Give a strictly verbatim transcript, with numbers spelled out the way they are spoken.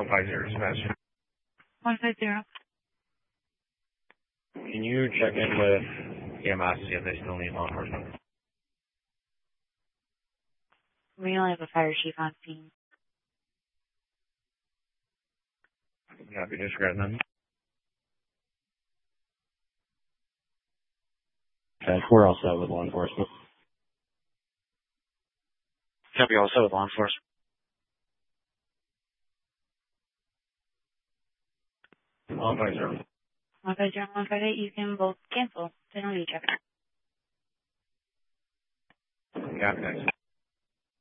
one five zero, Sebastian. one five zero. Can you check in with E M S to see if they still need law enforcement? We only have a fire chief on scene. Yeah, we just grabbed them. Okay, we're all set with law enforcement. Copy, all set with law enforcement. one five zero. one five zero, one five eight, you can both cancel. They don't need each other. Yeah, thanks.